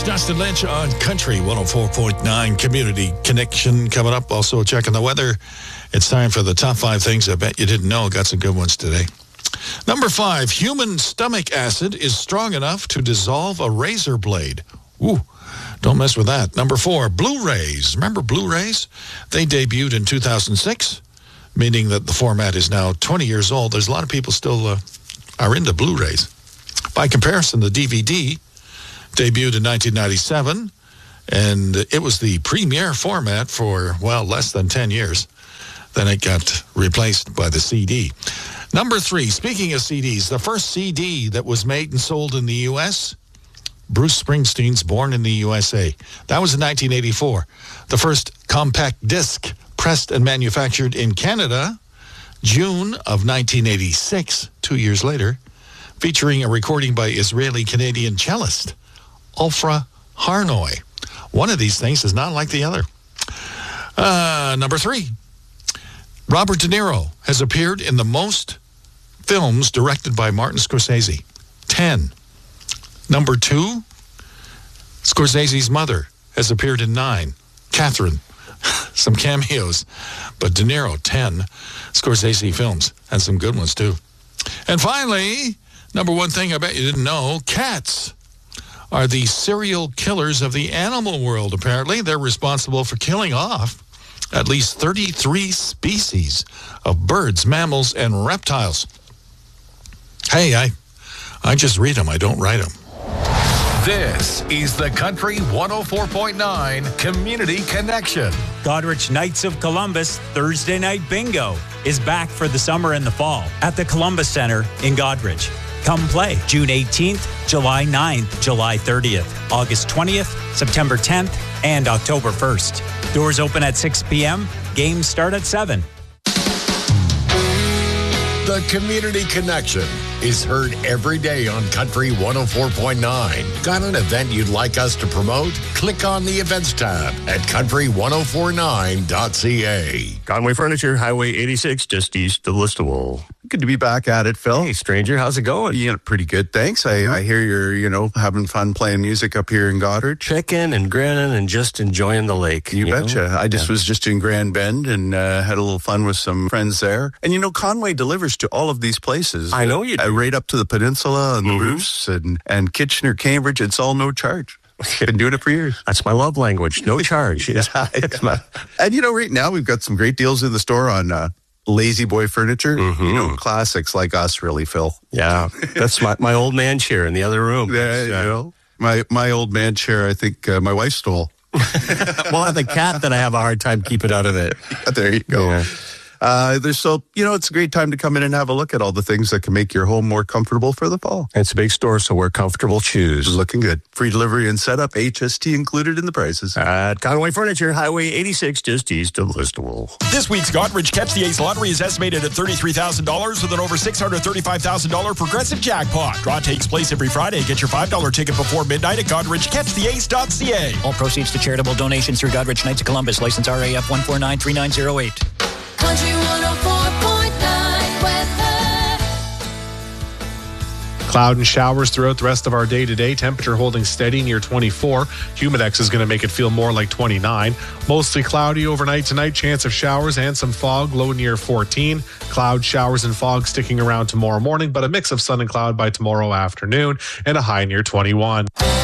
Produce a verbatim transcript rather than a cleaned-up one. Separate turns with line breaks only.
Dustin Lynch on Country one oh four point nine Community Connection coming up. Also checking the weather. It's time for the top five things I bet you didn't know. Got some good ones today. Number five, human stomach acid is strong enough to dissolve a razor blade. Ooh, don't mess with that. Number four, Blu-rays. Remember Blu-rays? They debuted in two thousand six, meaning that the format is now twenty years old. There's a lot of people still uh, are into Blu-rays. By comparison, the D V D debuted in nineteen ninety-seven, and it was the premier format for, well, less than ten years. Then it got replaced by the C D. Number three, speaking of C Ds, the first C D that was made and sold in the U S, Bruce Springsteen's Born in the U S A. That was in nineteen eighty-four. The first compact disc pressed and manufactured in Canada, June of nineteen eighty-six, two years later, featuring a recording by Israeli-Canadian cellist Ofra Harnoy. One of these things is not like the other. Uh, number three, Robert De Niro has appeared in the most films directed by Martin Scorsese, ten. Number two, Scorsese's mother has appeared in nine. Catherine, some cameos, but De Niro, ten Scorsese films, and some good ones too. And finally, number one thing I bet you didn't know, cats are the serial killers of the animal world, apparently. They're responsible for killing off at least thirty-three species of birds, mammals, and reptiles. Hey, I, I just read them. I don't write them.
This is the Country one oh four point nine Community Connection.
Goderich Knights of Columbus Thursday Night Bingo is back for the summer and the fall at the Columbus Center in Goderich. Come play June eighteenth, July ninth, July thirtieth, August twentieth, September tenth, and October first. Doors open at six p.m. Games start at seven.
The Community Connection is heard every day on Country one oh four point nine. Got an event you'd like us to promote? Click on the Events tab at country ten forty-nine dot c a.
Conway Furniture, Highway eighty-six, just east of Listowel.
Good to be back at it, Phil.
Hey, stranger, how's it going?
Yeah, pretty good, thanks. I, I hear you're, you know, having fun playing music up here in Goderich.
Checking and grinning and just enjoying the lake.
You, you betcha.
Know?
I just yeah. was just in Grand Bend and uh, had a little fun with some friends there. And, you know, Conway delivers to all of these places.
I know you do.
Uh, right up to the peninsula and the
mm-hmm.
roofs and, and Kitchener, Cambridge. It's all no charge. Been doing it for years.
That's my love language. No charge.
yeah, it's my... And, you know, right now we've got some great deals in the store on... Uh, Lazy Boy Furniture,
mm-hmm.
you know, classics like us, really, Phil.
Yeah, that's my, my old man chair in the other room.
Yeah, you know, my my old man chair, I think uh, my wife stole.
Well, the cat that I have a hard time keeping out of it.
Yeah, there you go. Yeah. Uh, there's so, you know, it's a great time to come in and have a look at all the things that can make your home more comfortable for the fall.
It's a big store, so wear comfortable shoes.
Looking good. Free delivery and setup, H S T included in the prices.
At Conway Furniture, Highway eighty-six, just east of Listowel.
This week's Goderich Catch the Ace lottery is estimated at thirty-three thousand dollars with an over six hundred thirty-five thousand dollars progressive jackpot. Draw takes place every Friday. Get your five dollars ticket before midnight at Goderich Catch the Ace dot c a.
All proceeds to charitable donations through Goderich Knights of Columbus. License R A F one four nine three nine zero eight.
Country one oh four point nine weather.
Cloud and showers throughout the rest of our day today. Temperature holding steady near twenty-four. Humidex is going to make it feel more like twenty-nine. Mostly cloudy overnight tonight. Chance of showers and some fog. Low near fourteen. Cloud, showers, and fog sticking around tomorrow morning, but a mix of sun and cloud by tomorrow afternoon and a high near twenty-one.